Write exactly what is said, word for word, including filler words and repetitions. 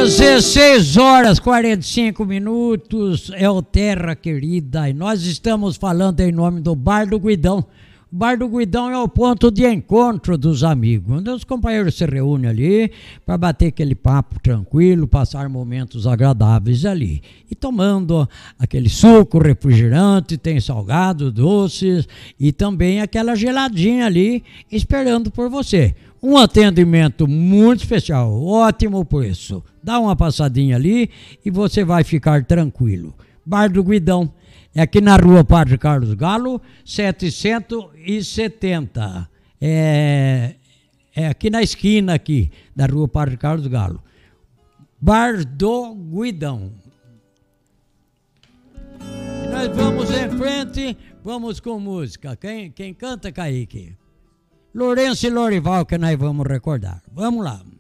dezesseis horas e quarenta e cinco minutos, é o Terra Querida, e nós estamos falando em nome do Bar do Guidão. O Bar do Guidão é o ponto de encontro dos amigos, onde os companheiros se reúnem ali para bater aquele papo tranquilo, passar momentos agradáveis ali. E tomando aquele suco, refrigerante, tem salgado, doces e também aquela geladinha ali esperando por você. Um atendimento muito especial, ótimo preço. Dá uma passadinha ali e você vai ficar tranquilo. Bar do Guidão. É aqui na rua Padre Carlos Galo, setecentos e setenta. É, é aqui na esquina aqui, da rua Padre Carlos Galo. Bar do Guidão. E nós vamos em frente, vamos com música. Quem, quem canta, Kaique? Lourenço e Lorival, que nós vamos recordar. Vamos lá.